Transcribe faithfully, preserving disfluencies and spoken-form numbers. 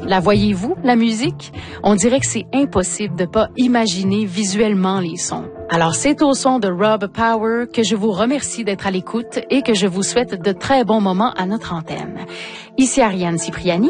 La voyez-vous, la musique? On dirait que c'est impossible de pas imaginer visuellement les sons. Alors, c'est au son de Rob Power que je vous remercie d'être à l'écoute et que je vous souhaite de très bons moments à notre antenne. Ici Ariane Cipriani.